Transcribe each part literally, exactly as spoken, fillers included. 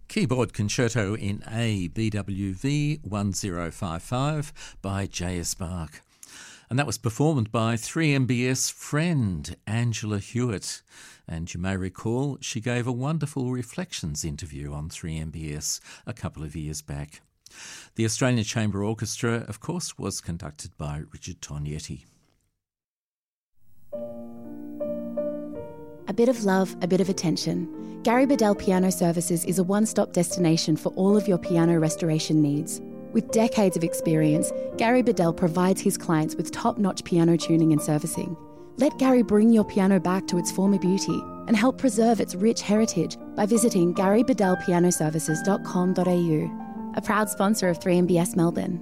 Keyboard Concerto in A, B W V one zero five five by J S Bach. And that was performed by three M B S friend Angela Hewitt. And you may recall she gave a wonderful Reflections interview on three M B S a couple of years back. The Australian Chamber Orchestra, of course, was conducted by Richard Tognetti. A bit of love, a bit of attention. Gary Bedell Piano Services is a one-stop destination for all of your piano restoration needs. With decades of experience, Gary Bedell provides his clients with top-notch piano tuning and servicing. Let Gary bring your piano back to its former beauty and help preserve its rich heritage by visiting gary bedell piano services dot com dot a u, a proud sponsor of three M B S Melbourne.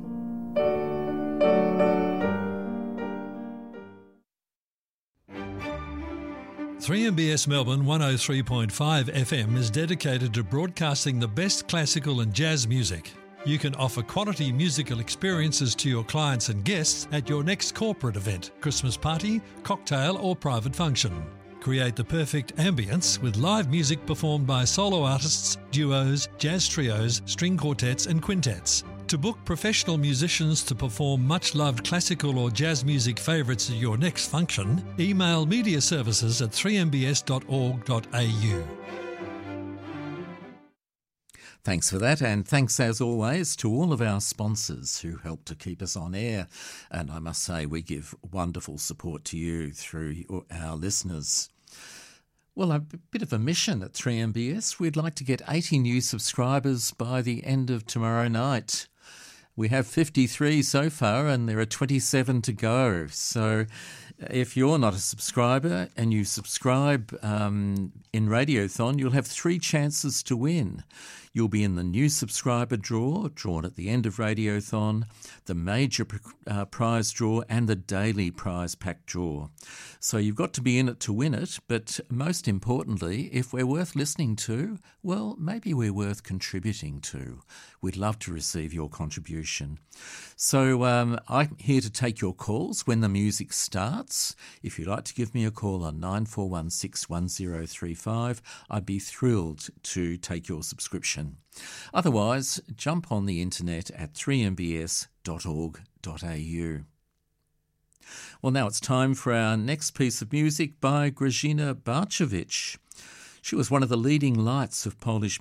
three M B S Melbourne one oh three point five F M is dedicated to broadcasting the best classical and jazz music. You can offer quality musical experiences to your clients and guests at your next corporate event, Christmas party, cocktail or private function. Create the perfect ambience with live music performed by solo artists, duos, jazz trios, string quartets and quintets. To book professional musicians to perform much-loved classical or jazz music favourites at your next function, email media services at three m b s dot org dot a u. Thanks for that, and thanks as always to all of our sponsors who help to keep us on air. And I must say we give wonderful support to you through our listeners. Well, a bit of a mission at three M B S. We'd like to get eighty new subscribers by the end of tomorrow night. We have fifty-three so far and there are twenty-seven to go. So if you're not a subscriber and you subscribe um, in Radiothon, you'll have three chances to win. You'll be in the new subscriber draw, drawn at the end of Radiothon, the major uh, prize draw and the daily prize pack draw. So you've got to be in it to win it, but most importantly, if we're worth listening to, well, maybe we're worth contributing to. We'd love to receive your contribution. So um, I'm here to take your calls when the music starts. If you'd like to give me a call on nine four one six one zero three five, I'd be thrilled to take your subscription. Otherwise, jump on the internet at three m b s dot org dot a u. Well, now it's time for our next piece of music by Grażyna Bartkiewicz. She was one of the leading lights of Polish